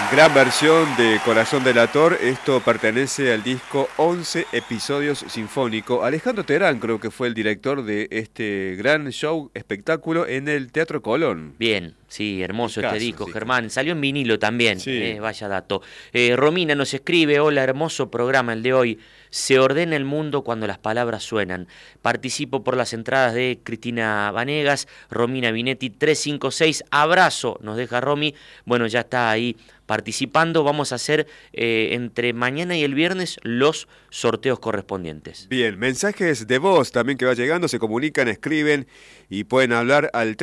Gran versión de Corazón Delator. Esto pertenece al disco 11 episodios sinfónico. Alejandro Terán creo que fue el director de este gran show, espectáculo en el Teatro Colón. Bien, sí, hermoso este disco, Sí. Germán. Salió en vinilo también, Sí. vaya dato. Romina nos escribe: hola, hermoso programa el de hoy. Se ordena el mundo cuando las palabras suenan. Participo por las entradas de Cristina Vanegas, Romina Vinetti 356. Abrazo, nos deja Romy. Bueno, ya está ahí participando. Vamos a hacer entre mañana y el viernes los sorteos correspondientes. Bien, mensajes de voz también que va llegando, se comunican, escriben y pueden hablar al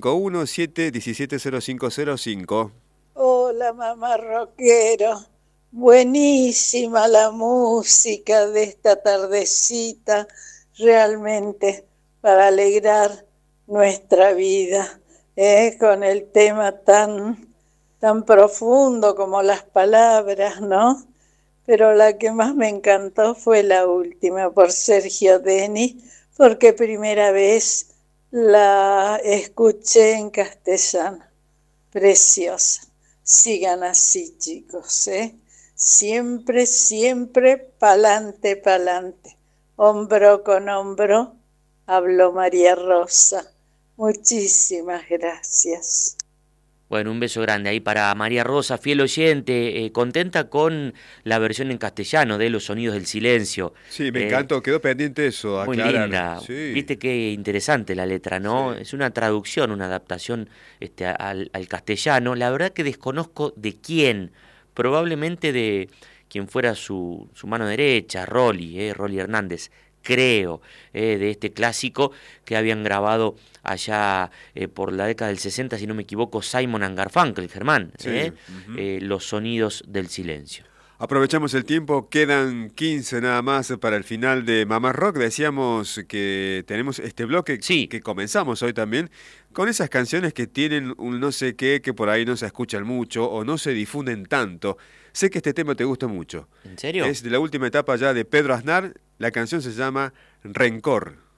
351-717-0505. Hola, mamá rockero. Buenísima la música de esta tardecita, realmente para alegrar nuestra vida, con el tema tan profundo como las palabras, ¿no? Pero la que más me encantó fue la última, por Sergio Denis, porque primera vez la escuché en castellano. Preciosa. Sigan así, chicos, ¿eh? Siempre, siempre pa'lante, pa'lante. Hombro con hombro, habló María Rosa. Muchísimas gracias. Bueno, un beso grande ahí para María Rosa, fiel oyente, contenta con la versión en castellano de Los Sonidos del Silencio. Sí, me encantó, quedó pendiente eso, Muy aclarar. linda, Sí. viste qué interesante la letra, ¿no? Sí. Es una traducción, una adaptación al castellano. La verdad que desconozco de quién, probablemente de quien fuera su mano derecha, Rolly Hernández, creo, de este clásico que habían grabado allá por la década del 60, si no me equivoco, Simon and Garfunkel, Germán, Sí. Los Sonidos del Silencio. Aprovechamos el tiempo, quedan 15 nada más para el final de Mamá Rock. Decíamos que tenemos este bloque Sí. que comenzamos hoy también, con esas canciones que tienen un no sé qué, que por ahí no se escuchan mucho o no se difunden tanto. Sé que este tema te gusta mucho. ¿En serio? Es de la última etapa ya de Pedro Aznar, la canción se llama Rencor.